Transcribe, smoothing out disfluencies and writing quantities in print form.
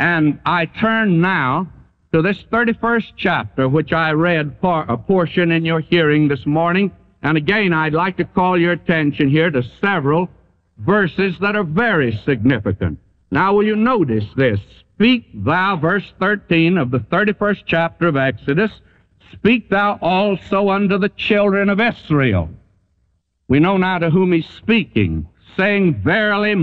And I turn now to this 31st chapter, which I read for a portion in your hearing this morning. And again, I'd like to call your attention here to several verses that are very significant. Now, will you notice this? Speak thou, verse 13 of the 31st chapter of Exodus, speak thou also unto the children of Israel. We know now to whom he's speaking, saying, Verily,